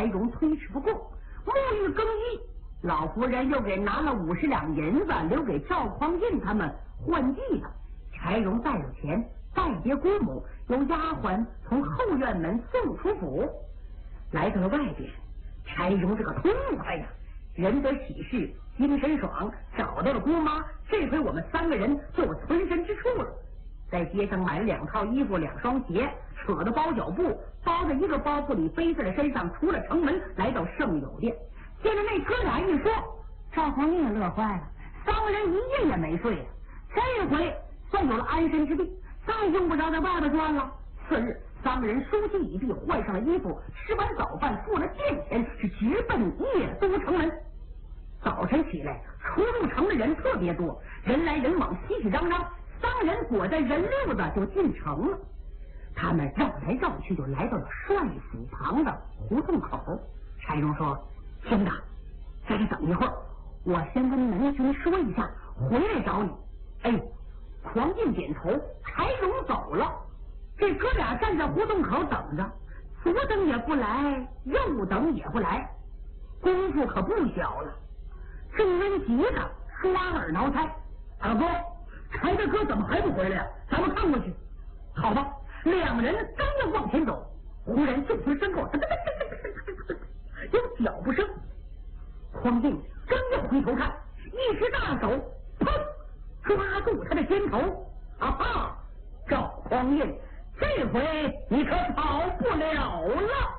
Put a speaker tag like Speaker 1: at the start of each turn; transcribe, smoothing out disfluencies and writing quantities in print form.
Speaker 1: 荣推迟不过，沐浴更衣，老夫人又给拿了50两银子，留给赵匡胤他们换计了。柴荣再有钱，拜别姑母，由丫鬟从后院门送出府，来到了外边。柴荣这个痛快呀，人得喜事，精神爽，找到了姑妈。这回我们3个人就有存身之处了。在街上买了2套衣服2双鞋，扯着包脚布包在一个包袱里，背在了身上，出了城门，来到圣友殿。见着那哥俩一说，赵匡胤乐坏了，3个人一夜也没睡呀。这回算有了安身之地，再用不着在外边转了。次日，3个人梳洗已毕，换上了衣服，吃完早饭，付了殿钱，是直奔邺都城门。早晨起来，出入城的人特别多，人来人往，熙熙攘攘。3个人裹在人溜子就进城了。他们绕来绕去，就来到了帅府旁的胡同口。柴荣说：“兄长，在这等一会儿，我先跟门军说一下，回来找你。”哎，匡胤点头，柴荣走了。这哥俩站在胡同口等着，左等也不来，右等也不来，功夫可不小了。众人急得抓耳挠腮：“二哥，柴大哥怎么还不回来呀？咱们看过去。”好吧，2人刚要往前走，忽然就听身后有脚步声。匡胤刚要回头看，一只大手砰抓住他的肩头。啊哈，赵匡胤，这回你可跑不了了。